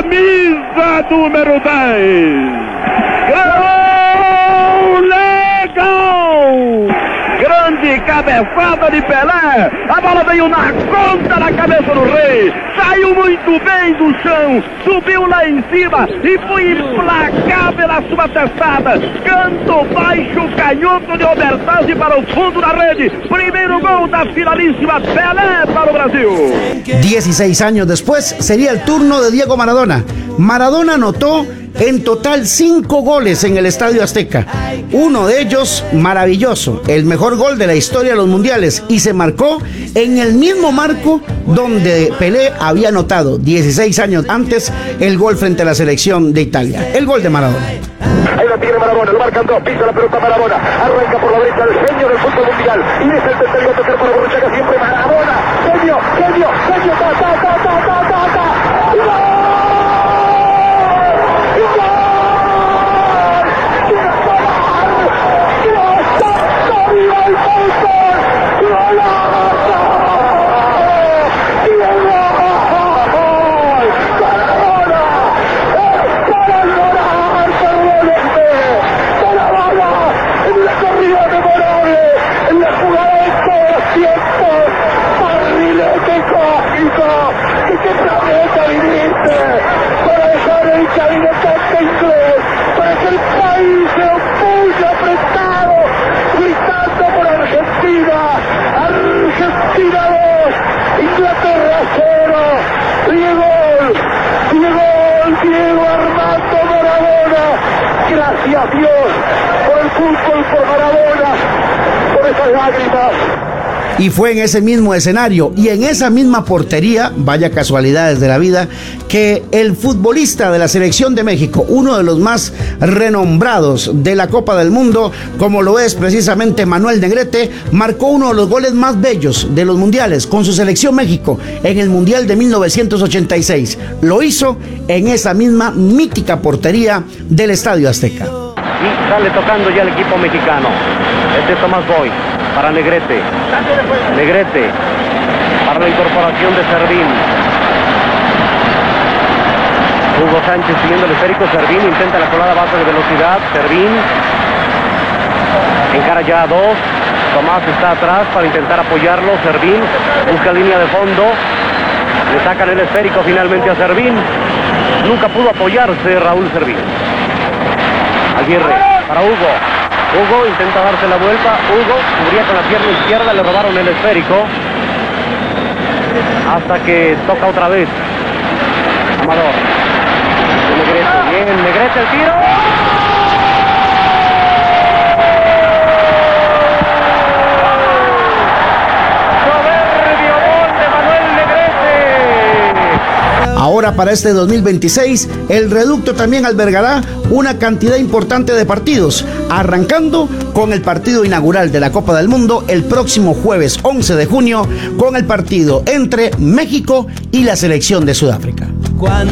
camisa número 10. Gol! Grande cabeçada de Pelé, a bola veio na conta da cabeça do Rei, saiu muito bem do chão, subiu lá em cima e foi implacável a sua testada, canto baixo, canhoto de Obertazzi para o fundo da rede, primeiro gol da finalísima Pelé para o Brasil. 16 años después sería el turno de Diego Maradona. Maradona anotó en total 5 goles en el Estadio Azteca. Uno de ellos maravilloso, el mejor gol de la historia de los mundiales, y se marcó en el mismo marco donde Pelé había anotado 16 años antes el gol frente a la selección de Italia. El gol de Maradona. Ahí la tiene Maradona, lo marcan dos, pisa la pelota Maradona, arranca por la derecha el genio del fútbol mundial, y es el tercero a tocar para Borruchaga siempre Maradona, genio, Diego Armando Maradona, gracias Dios por el fútbol, por Maradona, por esas lágrimas. Y fue en ese mismo escenario y en esa misma portería, vaya casualidades de la vida, que el futbolista de la selección de México, uno de los más renombrados de la Copa del Mundo, como lo es precisamente Manuel Negrete, marcó uno de los goles más bellos de los mundiales con su selección México en el Mundial de 1986. Lo hizo en esa misma mítica portería del Estadio Azteca. Y sale tocando ya el equipo mexicano. Este es Tomás Boy para Negrete. Negrete para la incorporación de Servín. Hugo Sánchez siguiendo el esférico. Servín intenta la colada a base de velocidad. Servín encara ya a dos. Tomás está atrás para intentar apoyarlo. Servín busca línea de fondo. Le sacan el esférico finalmente a Servín. Nunca pudo apoyarse Raúl Servín. Aguirre para Hugo. Hugo intenta darse la vuelta. Hugo cubría con la pierna izquierda. Le robaron el esférico. Hasta que toca otra vez Amador. Negrete. Bien, Negrete el tiro. Ahora para este 2026, el Reducto también albergará una cantidad importante de partidos, arrancando con el partido inaugural de la Copa del Mundo el próximo jueves 11 de junio, con el partido entre México y la selección de Sudáfrica.